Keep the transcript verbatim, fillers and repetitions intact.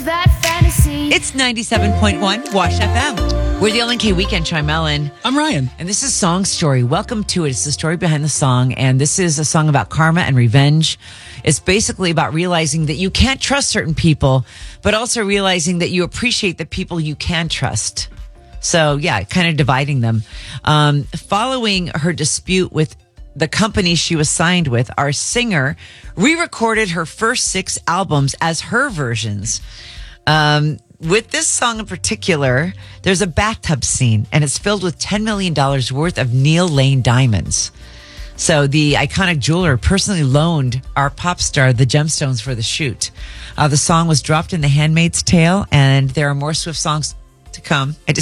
That fantasy. It's ninety-seven point one Wash F M. We're the L N K Weekend Chime Ellen. I'm Ryan. And this is Song Story. Welcome to it. It's the story behind the song. And this is a song about karma and revenge. It's basically about realizing that you can't trust certain people, but also realizing that you appreciate the people you can trust. So, yeah, kind of dividing them. Um, following her dispute with the company she was signed with, our singer re-recorded her first six albums as her versions. Um, with this song in particular, there's a bathtub scene, and it's filled with ten million dollars worth of Neil Lane diamonds. So the iconic jeweler personally loaned our pop star the gemstones for the shoot. Uh, the song was dropped in The Handmaid's Tale, and there are more Swift songs to come. I just